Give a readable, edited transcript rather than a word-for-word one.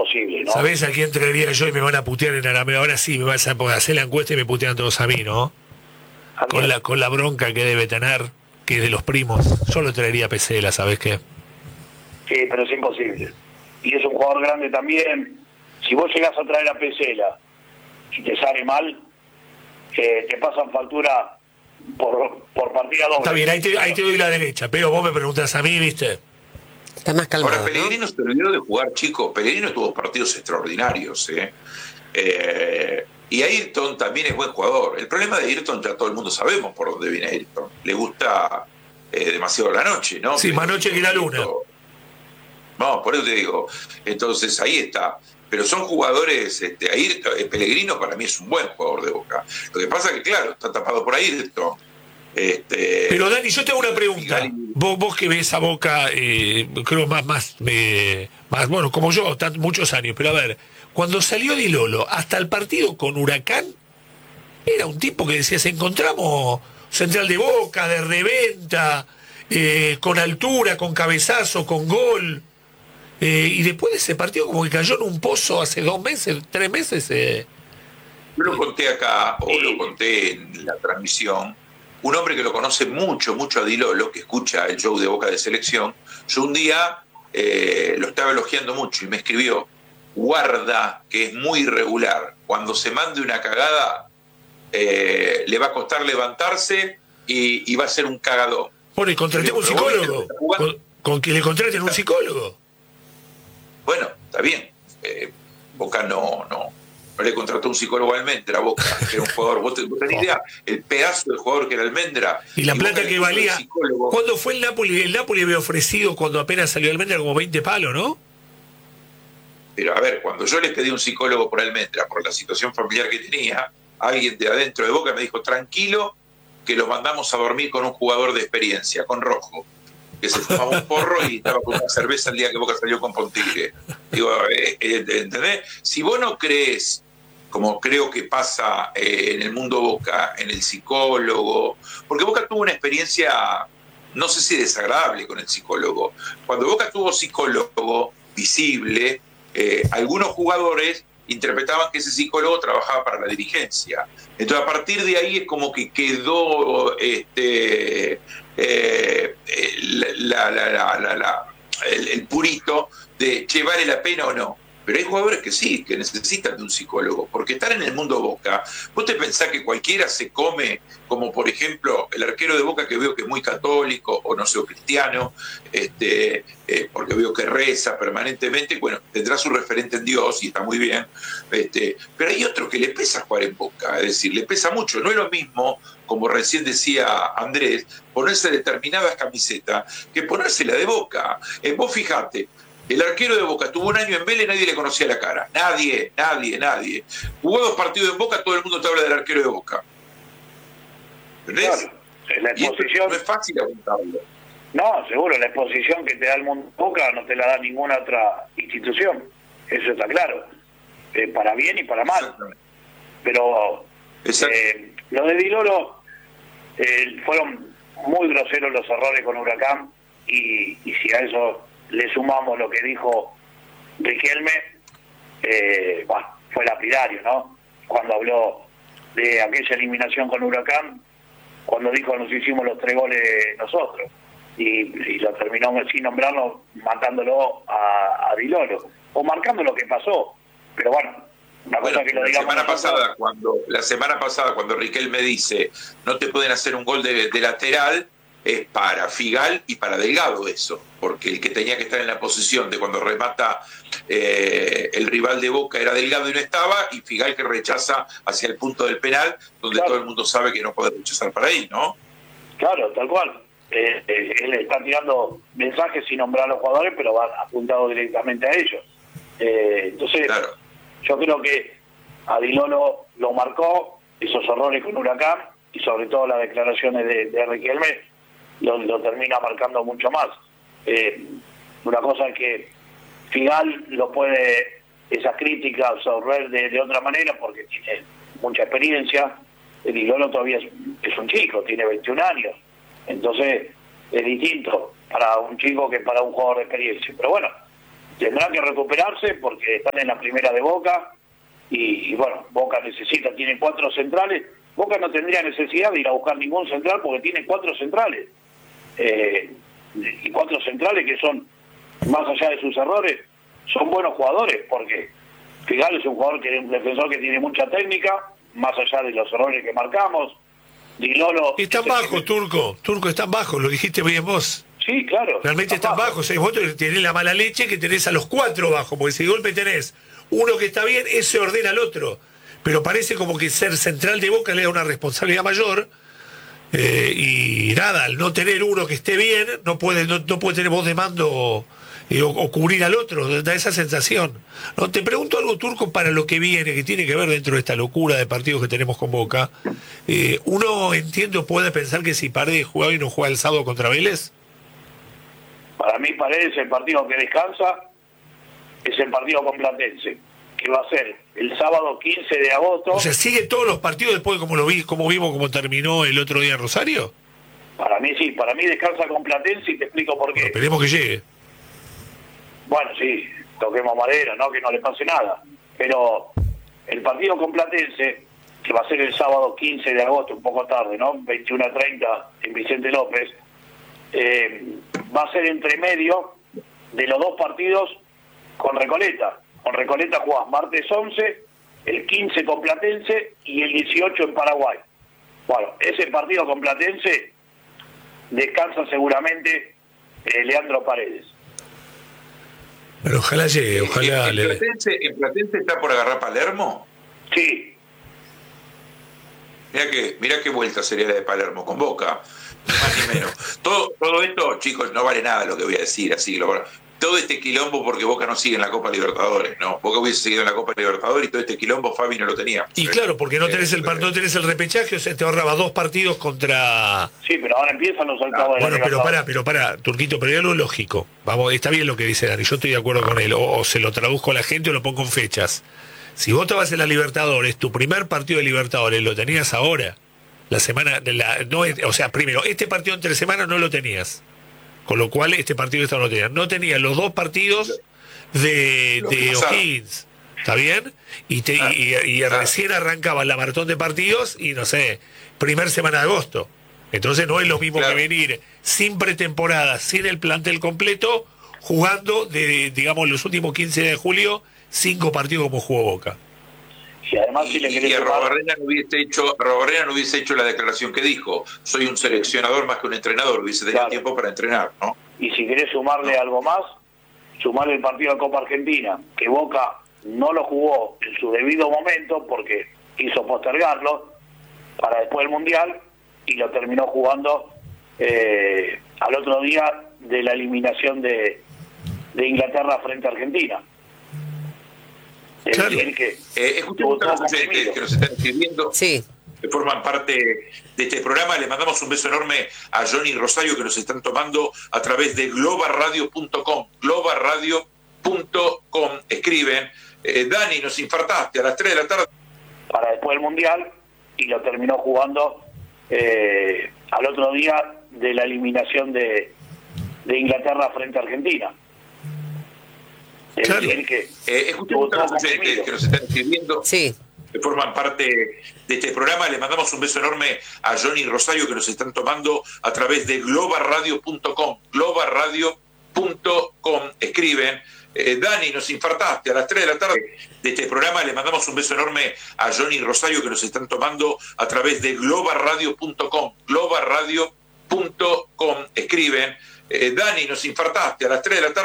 imposible, ¿no? ¿Sabés a quién traería yo y me van a putear en Arameo? Ahora sí, me vas a hacer la encuesta y me putean todos a mí, ¿no? Con la bronca que debe tener, que es de los primos. Yo lo traería a Pesela, ¿sabés qué? Sí, pero es imposible. Y es un jugador grande también. Si vos llegás a traer a Pesela y te sale mal, te pasan factura por partida doble. Está bien, ahí te doy la derecha, pero vos me preguntás a mí, ¿viste? Está más calmado. Ahora, Pellegrino se olvidó de jugar, chicos. Pellegrino tuvo partidos extraordinarios, y Ayrton también es buen jugador. El problema de Ayrton ya todo el mundo sabemos por dónde viene Ayrton. Le gusta demasiado la noche, ¿no? Sí, más noche que la luna. No, por eso te digo. Entonces ahí está. Pero son jugadores, Ayrton, Pellegrino para mí es un buen jugador de Boca. Lo que pasa es que, claro, está tapado por Ayrton. Pero Dani, yo te hago una pregunta. Vos que ves a Boca, creo más bueno, como yo, muchos años, pero a ver, cuando salió Di Lolo hasta el partido con Huracán, era un tipo que decías, encontramos central de Boca, de reventa, con altura, con cabezazo, con gol, y después de ese partido como que cayó en un pozo hace 2 meses, 3 meses. Yo lo conté acá, o lo conté en la transmisión. Un hombre que lo conoce mucho a Di Lolo, que escucha el show de Boca de Selección, yo un día lo estaba elogiando mucho y me escribió: guarda que es muy irregular, cuando se mande una cagada le va a costar levantarse y va a ser un cagadón. Bueno, y contraté un psicólogo, con que le contraten un psicólogo. Bueno, está bien, Boca no le contrató un psicólogo a Almendra, Boca, que era un jugador, vos tenés idea, el pedazo de jugador que era Almendra. Y la plata que valía. ¿Cuándo fue el Napoli? El Napoli había ofrecido, cuando apenas salió Almendra, como 20 palos, ¿no? Pero a ver, cuando yo les pedí un psicólogo por Almendra, por la situación familiar que tenía, alguien de adentro de Boca me dijo: tranquilo, que los mandamos a dormir con un jugador de experiencia, con Rojo, que se fumaba un porro y estaba con una cerveza el día que Boca salió con Pontigre. Digo, ¿entendés? Si vos no crees, como creo que pasa en el mundo Boca, en el psicólogo, porque Boca tuvo una experiencia, no sé si desagradable con el psicólogo. Cuando Boca tuvo psicólogo visible, algunos jugadores interpretaban que ese psicólogo trabajaba para la dirigencia. Entonces, a partir de ahí es como que quedó el purito de che, ¿vale la pena o no? Pero hay jugadores que sí, que necesitan de un psicólogo, porque estar en el mundo Boca, vos te pensás que cualquiera se come, como por ejemplo el arquero de Boca, que veo que es muy católico, o no sé, o cristiano, porque veo que reza permanentemente, bueno, tendrá su referente en Dios y está muy bien, pero hay otros que le pesa jugar en Boca, es decir, le pesa mucho. No es lo mismo, como recién decía Andrés, ponerse determinadas camisetas que ponérsela de Boca. Vos fijate, el arquero de Boca tuvo un año en Vélez y nadie le conocía la cara. Nadie. Jugó 2 partidos en Boca, todo el mundo te habla del arquero de Boca. ¿Entendés? Claro, la exposición no es fácil apuntarlo. No, seguro, la exposición que te da el mundo Boca no te la da ninguna otra institución. Eso está claro. Para bien y para mal. Pero lo de Di Lolo, fueron muy groseros los errores con Huracán, y si a eso le sumamos lo que dijo Riquelme, fue lapidario, ¿no? Cuando habló de aquella eliminación con Huracán, cuando dijo nos hicimos los 3 goles nosotros, y lo terminó sin nombrarlo, matándolo a Di Lolo, o marcando lo que pasó. Pero bueno, una cosa que lo digamos la semana pasada cuando Riquelme dice no te pueden hacer un gol de lateral, es para Figal y para Delgado eso, porque el que tenía que estar en la posición de cuando remata el rival de Boca era Delgado y no estaba, y Figal que rechaza hacia el punto del penal, donde claro, todo el mundo sabe que no puede rechazar para ahí, ¿no? Claro, tal cual. Él está tirando mensajes sin nombrar a los jugadores, pero va apuntado directamente a ellos. Entonces, claro, yo creo que a Di Lolo lo marcó, esos errores con Huracán, y sobre todo las declaraciones de Riquelme lo termina marcando mucho más. Una cosa es que Figal lo puede, esa crítica, absorber de otra manera porque tiene mucha experiencia. Di Lolo todavía es un chico, tiene 21 años, entonces es distinto para un chico que para un jugador de experiencia. Pero bueno, tendrán que recuperarse porque están en la primera de Boca y bueno, Boca tiene 4 centrales. Boca no tendría necesidad de ir a buscar ningún central porque tiene 4 centrales. Y 4 centrales que son, más allá de sus errores, son buenos jugadores, porque Figal es un defensor que tiene mucha técnica, más allá de los errores que marcamos. Dilolo... Están bajos, Turco, están bajos, lo dijiste bien vos. Sí, claro. Realmente están bajos. Vos tenés la mala leche que tenés a los 4 bajos, porque si de golpe tenés uno que está bien, ese ordena al otro. Pero parece como que ser central de Boca le da una responsabilidad mayor. Y nada, al no tener uno que esté bien, no puede tener voz de mando o cubrir al otro, da esa sensación. No, te pregunto algo, Turco, para lo que viene, que tiene que ver dentro de esta locura de partidos que tenemos con Boca. Uno, entiendo, puede pensar que si Paredes juega y no juega el sábado contra Vélez. Para mí Paredes, el partido que descansa es el partido con Platense, que va a ser el sábado 15 de agosto. O sea, ¿sigue todos los partidos después de como vimos cómo terminó el otro día en Rosario? Para mí sí, para mí descansa con Platense y te explico por qué. Bueno, esperemos que llegue. Bueno, sí, toquemos madera, ¿no? Que no le pase nada. Pero el partido con Platense, que va a ser el sábado 15 de agosto, un poco tarde, ¿no? 21:30 en Vicente López, va a ser entre medio de los 2 partidos con Recoleta. Con Recoleta jugás martes 11, el 15 con Platense y el 18 en Paraguay. Bueno, ese partido con Platense descansa seguramente Leandro Paredes. Pero ojalá llegue, ojalá... ¿En Platense está por agarrar Palermo? Sí. Mirá qué vuelta sería la de Palermo con Boca, ni más ni menos. Todo esto, chicos, no vale nada lo que voy a decir, así todo este quilombo porque Boca no sigue en la Copa Libertadores, ¿no? Boca hubiese seguido en la Copa Libertadores y todo este quilombo Fabi no lo tenía. Y claro, porque no tenés el repechaje, o sea, te ahorraba 2 partidos contra... Sí, pero ahora empiezan los octavos de la Libertadores. Pero para, Turquito, pero ya lo lógico. Vamos, está bien lo que dice Dani, yo estoy de acuerdo con él, o se lo traduzco a la gente o lo pongo en fechas. Si vos te vas en la Libertadores, tu primer partido de Libertadores lo tenías ahora, la semana de o sea, primero, este partido entre semanas no lo tenías. Con lo cual este partido no lo tenía. No tenía los 2 partidos de O'Higgins. ¿Está bien? Y recién arrancaba la maratón de partidos y no sé, primer semana de agosto. Entonces no es lo mismo que venir sin pretemporada, sin el plantel completo, jugando digamos, los últimos 15 de julio, 5 partidos como jugó Boca. Y además si le querés Arrobarrena no hubiese hecho la declaración que dijo, soy un seleccionador más que un entrenador, hubiese tenido tiempo para entrenar, ¿no? Y si querés sumarle algo más, sumarle el partido de Copa Argentina, que Boca no lo jugó en su debido momento porque quiso postergarlo para después del Mundial y lo terminó jugando al otro día de la eliminación de Inglaterra frente a Argentina. Claro. Escuchemos a los oyentes que nos están escribiendo, que forman parte de este programa. Les mandamos un beso enorme a Johnny Rosario, que nos están tomando a través de globarradio.com. globarradio.com. Escriben, Dani, nos infartaste a las 3 de la tarde. Para después del Mundial y lo terminó jugando al otro día de la eliminación de Inglaterra frente a Argentina. Claro. Escuchemos a los oyentes que nos están escribiendo, que forman parte de este programa. Les mandamos un beso enorme a Johnny Rosario, que nos están tomando a través de globarradio.com. globarradio.com. Escriben, Dani, nos infartaste a las 3 de la tarde de este programa. Les mandamos un beso enorme a Johnny Rosario, que nos están tomando a través de globarradio.com. globarradio.com. Escriben, Dani, nos infartaste a las 3 de la tarde.